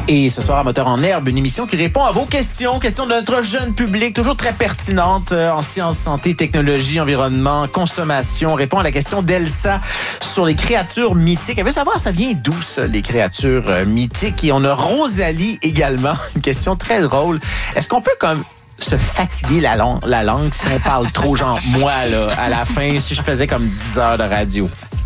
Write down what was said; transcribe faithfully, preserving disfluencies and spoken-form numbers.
Et ce soir, à Moteur en herbe, une émission qui répond à vos questions, questions de notre jeune public, toujours très pertinentes euh, en sciences, santé, technologie, environnement, consommation. On répond à la question d'Elsa sur les créatures mythiques. Elle veut savoir, ça vient d'où, ça, les créatures euh, mythiques? Et on a Rosalie également, une question très drôle. Est-ce qu'on peut comme se fatiguer la, langue, la langue si on parle trop, genre moi, là, à la fin, si je faisais comme dix heures de radio?